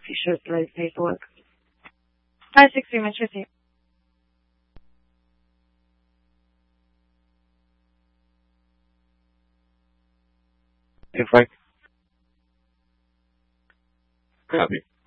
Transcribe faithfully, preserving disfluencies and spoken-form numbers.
official like paperwork. five sixty Metro Tape. If I copy.